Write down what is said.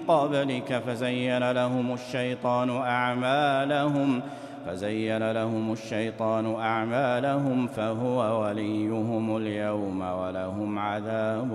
قبلك فزين لهم الشيطان أعمالهم فهو وليهم اليوم ولهم عذاب